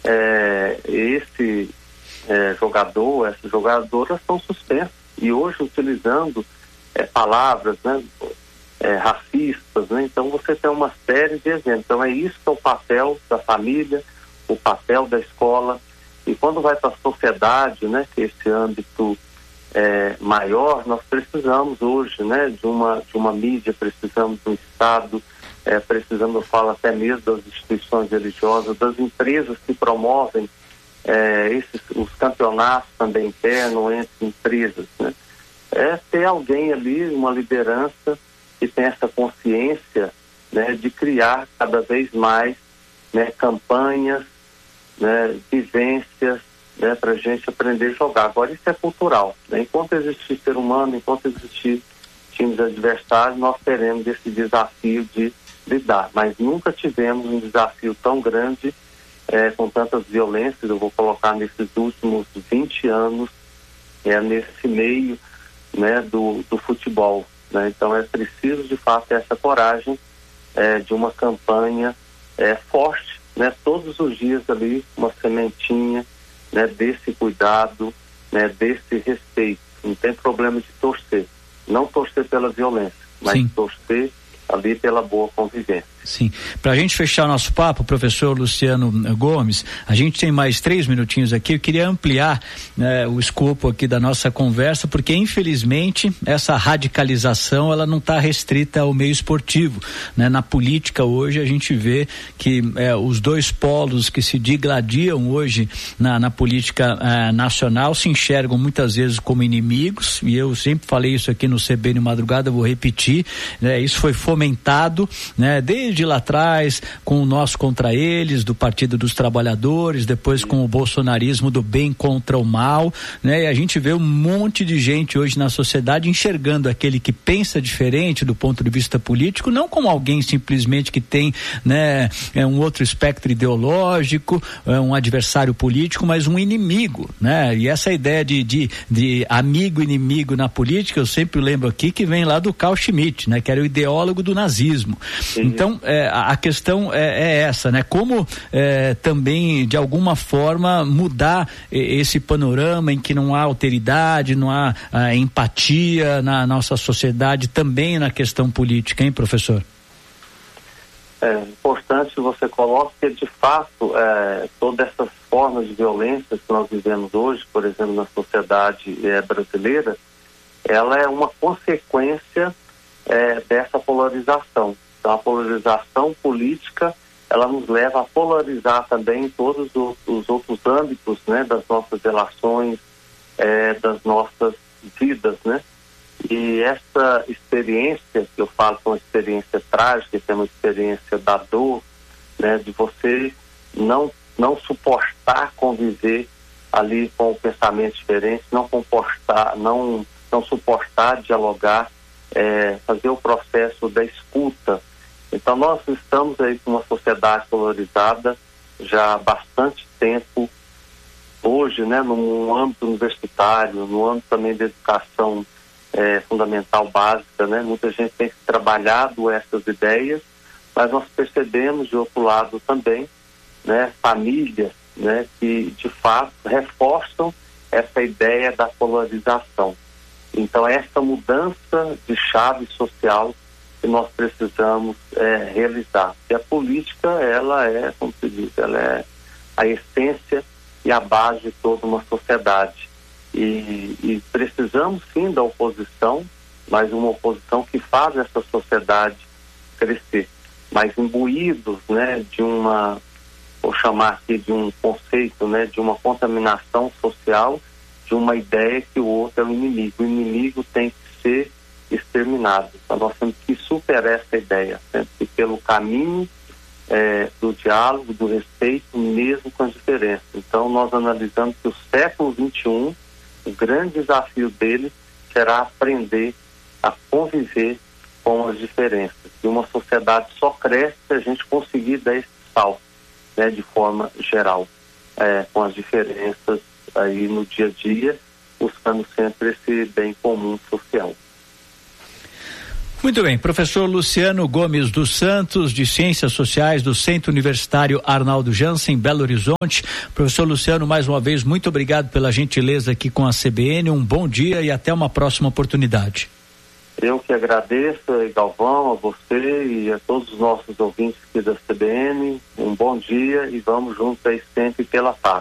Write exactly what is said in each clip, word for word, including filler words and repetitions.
é, esse é, jogador, essas jogadoras estão suspensas e hoje utilizando é, palavras, né, é, racistas, né? Então você tem uma série de exemplos. Então é isso que é o papel da família, o papel da escola. E quando vai para a sociedade, né, que é esse âmbito é, maior, nós precisamos hoje, né, de uma, de uma mídia, precisamos do Estado, é, precisamos, eu falo até mesmo das instituições religiosas, das empresas que promovem é, esses, os campeonatos também internos entre empresas, né? É ter alguém ali, uma liderança que tem essa consciência, né, de criar cada vez mais, né, campanhas, né, vivências, né, para a gente aprender a jogar. Agora isso é cultural, né? Enquanto existir ser humano, enquanto existir times adversários, nós teremos esse desafio de lidar, mas nunca tivemos um desafio tão grande é, com tantas violências. Eu vou colocar nesses últimos vinte anos é, nesse meio, né, do, do futebol, né? Então é preciso de fato essa coragem é, de uma campanha é, forte, né, todos os dias ali uma sementinha, né, desse cuidado, né, desse respeito. Não tem problema de torcer, não torcer pela violência, mas Sim. torcer ali pela boa convivência. Sim. Para a gente fechar o nosso papo, professor Luciano Gomes, a gente tem mais três minutinhos aqui. Eu queria ampliar, né, o escopo aqui da nossa conversa, porque infelizmente essa radicalização ela não está restrita ao meio esportivo, né? Na política hoje a gente vê que é, os dois polos que se digladiam hoje na, na política é, nacional se enxergam muitas vezes como inimigos, e eu sempre falei isso aqui no C B N Madrugada, vou repetir, né? Isso foi fomentado, né, desde de lá atrás, com o nós contra eles, do Partido dos Trabalhadores, depois com o bolsonarismo do bem contra o mal, né? E a gente vê um monte de gente hoje na sociedade enxergando aquele que pensa diferente do ponto de vista político, não como alguém simplesmente que tem, né, é um outro espectro ideológico, é um adversário político, mas um inimigo, né? E essa ideia de, de, de amigo inimigo na política, eu sempre lembro aqui que vem lá do Carl Schmitt, né? Que era o ideólogo do nazismo. Sim. Então, É, a questão é, é essa, né? Como é, também, de alguma forma, mudar esse panorama em que não há alteridade, não há a, empatia na nossa sociedade, também na questão política, hein, professor? É importante você colocar que, de fato, é, todas essas formas de violência que nós vivemos hoje, por exemplo, na sociedade é, brasileira, ela é uma consequência é, dessa polarização. Então, a polarização política, ela nos leva a polarizar também todos os, os outros âmbitos, né, das nossas relações, é, das nossas vidas, né? E essa experiência, que eu falo que é uma experiência trágica, que é uma experiência da dor, né, de você não, não suportar conviver ali com o pensamento diferente, não comportar, não, não suportar dialogar, é, fazer o processo da escuta. Então nós estamos aí com uma sociedade polarizada já há bastante tempo, hoje, né, no âmbito universitário, no âmbito também da educação é, fundamental básica, né, muita gente tem trabalhado essas ideias, mas nós percebemos de outro lado também, né, famílias, né, que de fato reforçam essa ideia da polarização. Então essa mudança de chave social que nós precisamos é, realizar. E a política, ela é, como se diz, ela é a essência e a base de toda uma sociedade. E, e precisamos sim da oposição, mas uma oposição que faz essa sociedade crescer. Mas imbuídos, né, de uma, vou chamar aqui de um conceito, né, de uma contaminação social, de uma ideia que o outro é o inimigo. O inimigo tem que ser exterminado. Então nós temos que superar essa ideia, sempre que pelo caminho é, do diálogo, do respeito, mesmo com as diferenças. Então nós analisamos que o século vinte e um, o grande desafio dele será aprender a conviver com as diferenças. E uma sociedade só cresce se a gente conseguir dar esse salto, né, de forma geral, é, com as diferenças aí no dia a dia, buscando sempre esse bem comum social. Muito bem, professor Luciano Gomes dos Santos, de Ciências Sociais do Centro Universitário Arnaldo Jansen, Belo Horizonte. Professor Luciano, mais uma vez, muito obrigado pela gentileza aqui com a C B N, um bom dia e até uma próxima oportunidade. Eu que agradeço, Galvão, a você e a todos os nossos ouvintes aqui da C B N, um bom dia e vamos juntos aí sempre pela paz.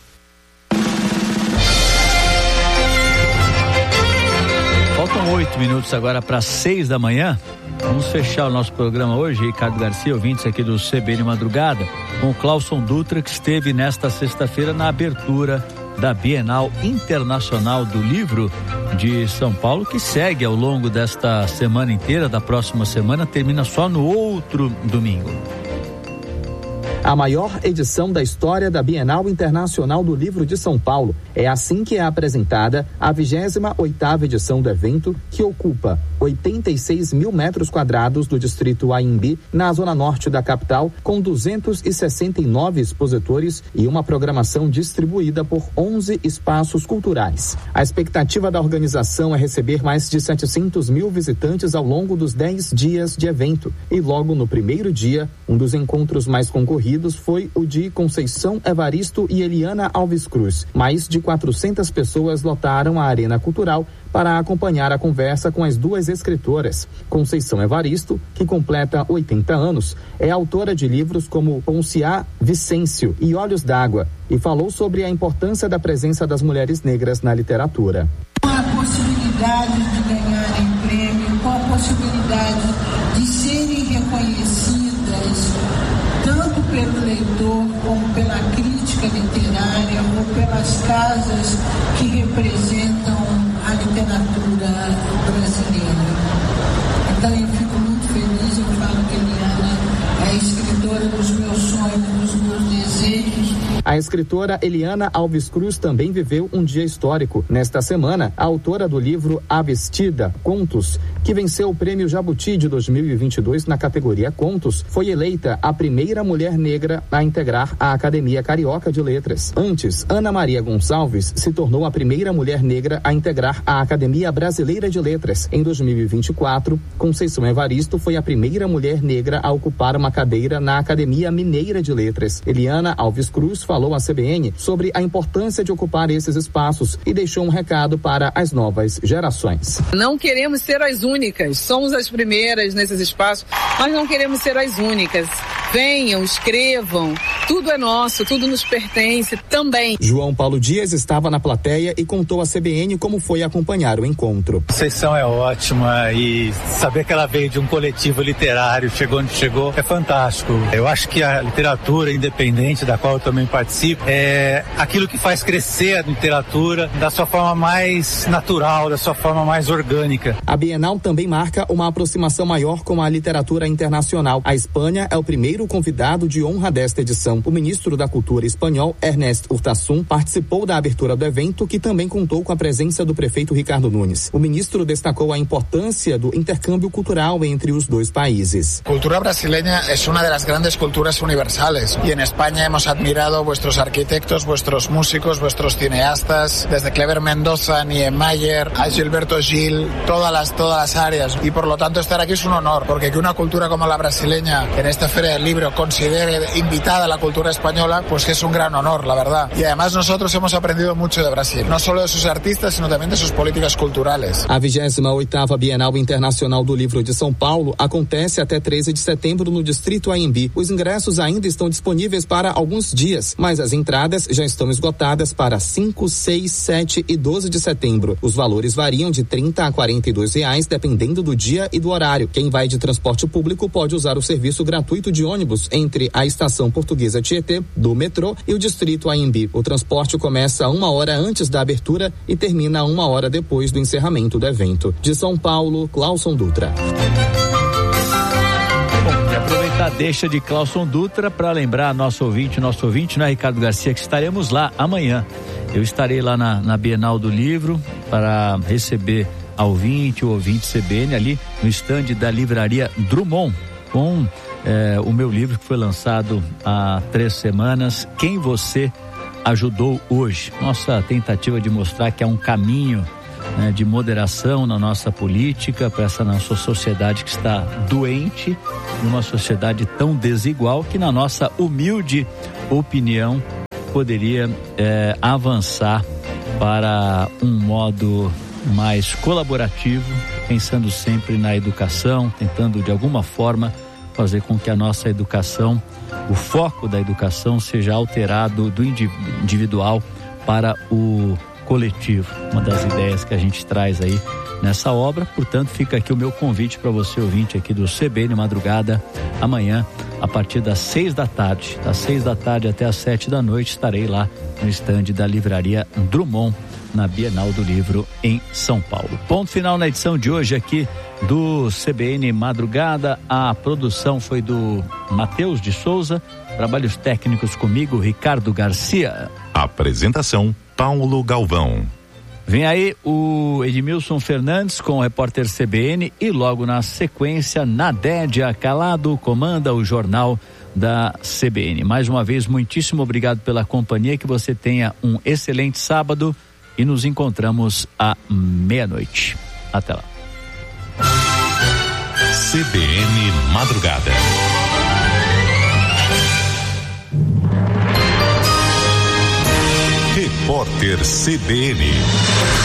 Faltam oito minutos agora para seis da manhã. Vamos fechar o nosso programa hoje, Ricardo Garcia, ouvintes aqui do C B N Madrugada, com o Clauson Dutra, que esteve nesta sexta-feira na abertura da Bienal Internacional do Livro de São Paulo, que segue ao longo desta semana inteira, da próxima semana, termina só no outro domingo. A maior edição da história da Bienal Internacional do Livro de São Paulo. É assim que é apresentada a vigésima oitava edição do evento, que ocupa oitenta e seis mil metros quadrados do distrito Anhembi, na zona norte da capital, com duzentos e sessenta e nove expositores e uma programação distribuída por onze espaços culturais. A expectativa da organização é receber mais de setecentos mil visitantes ao longo dos dez dias de evento. E logo no primeiro dia, um dos encontros mais concorridos foi o de Conceição Evaristo e Eliana Alves Cruz. Mais de quatrocentas pessoas lotaram a Arena Cultural para acompanhar a conversa com as duas escritoras. Conceição Evaristo, que completa oitenta anos, é autora de livros como Ponciá Vicêncio e Olhos d'Água e falou sobre a importância da presença das mulheres negras na literatura. Com a possibilidade de ganharem prêmio, com a possibilidade de serem reconhecidas tanto pelo leitor como pela crítica literária ou pelas casas que representam a literatura brasileira. Então eu fico muito feliz, eu falo que Eliana é a escritora dos meus sonhos, dos meus desejos. A escritora Eliana Alves Cruz também viveu um dia histórico. Nesta semana, a autora do livro A Vestida, Contos, que venceu o Prêmio Jabuti de dois mil e vinte e dois na categoria Contos, foi eleita a primeira mulher negra a integrar a Academia Carioca de Letras. Antes, Ana Maria Gonçalves se tornou a primeira mulher negra a integrar a Academia Brasileira de Letras. Em dois mil e vinte e quatro, Conceição Evaristo foi a primeira mulher negra a ocupar uma cadeira na Academia Mineira de Letras. Eliana Alves Cruz falou à C B N sobre a importância de ocupar esses espaços e deixou um recado para as novas gerações. Não queremos ser as únicas, somos as primeiras nesses espaços, mas não queremos ser as únicas. Venham, escrevam, tudo é nosso, tudo nos pertence também. João Paulo Dias estava na plateia e contou à C B N como foi acompanhar o encontro. A sessão é ótima e saber que ela veio de um coletivo literário, chegou onde chegou, é fantástico. Eu acho que a literatura independente, da qual eu também participo, é aquilo que faz crescer a literatura da sua forma mais natural, da sua forma mais orgânica. A Bienal também marca uma aproximação maior com a literatura internacional. A Espanha é o primeiro convidado de honra desta edição. O ministro da Cultura espanhol, Ernest Urtasun, participou da abertura do evento, que também contou com a presença do prefeito Ricardo Nunes. O ministro destacou a importância do intercâmbio cultural entre os dois países. A cultura brasileña es una de las grandes culturas universales y en España hemos admirado vuestros arquitectos, vuestros músicos, vuestros cineastas, desde Clever Mendoza, Niemeyer, a Gilberto Gil, todas las, todas las áreas, y por lo tanto estar aquí es un honor, porque que una cultura como la brasileña en esta Feria del Libro considere invitada a la cultura española, pues que es un gran honor, la verdad. Y además nosotros hemos aprendido mucho de Brasil, no solo de sus artistas, sino también de sus políticas culturales. A vigésima oitava Bienal Internacional do Livro de São Paulo acontece até treze de setembro no Distrito Anhembi. Os ingressos ainda estão disponíveis para alguns dias, mas as entradas já estão esgotadas para cinco, seis, sete e doze de setembro. Os valores variam de trinta a quarenta e dois reais, dependendo do dia e do horário. Quem vai de transporte público pode usar o serviço gratuito de ônibus entre a Estação Portuguesa Tietê, do metrô, e o Distrito Anhembi. O transporte começa uma hora antes da abertura e termina uma hora depois do encerramento do evento. De São Paulo, Clauson Dutra. Bom, e aproveitar a deixa de Clauson Dutra para lembrar nosso ouvinte, nosso ouvinte, né, Ricardo Garcia, que estaremos lá amanhã. Eu estarei lá na, na Bienal do Livro para receber a ouvinte, o ouvinte C B N ali no estande da livraria Drummond, com É, o meu livro que foi lançado há três semanas, Quem Você Ajudou Hoje. Nossa tentativa de mostrar que há um caminho né, de moderação na nossa política, para essa nossa sociedade que está doente, numa sociedade tão desigual que, na nossa humilde opinião, poderia é, avançar para um modo mais colaborativo, pensando sempre na educação, tentando de alguma forma fazer com que a nossa educação, o foco da educação seja alterado do individual para o coletivo. Uma das ideias que a gente traz aí nessa obra. Portanto, fica aqui o meu convite para você, ouvinte aqui do C B N Madrugada, amanhã a partir das seis da tarde, das seis da tarde até as sete da noite, estarei lá no estande da Livraria Drummond, na Bienal do Livro em São Paulo. Ponto final na edição de hoje aqui do C B N Madrugada. A produção foi do Matheus de Souza, trabalhos técnicos comigo, Ricardo Garcia. Apresentação, Paulo Galvão. Vem aí o Edmilson Fernandes com o repórter C B N e logo na sequência, Nadédia Calado comanda o jornal da C B N. Mais uma vez, muitíssimo obrigado pela companhia, que você tenha um excelente sábado e nos encontramos à meia-noite. Até lá. C B N Madrugada. Repórter C B N.